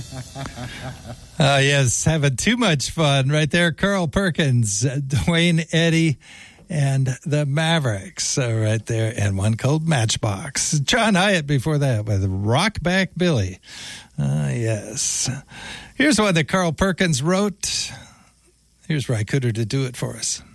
Yes, having too much fun right there. Carl Perkins, Dwayne Eddy, and the Mavericks right there, and one called Matchbox. John Hyatt before that with Rock Back Billy. Yes. Here's one that Carl Perkins wrote. Here's Ry Cooder to do it for us.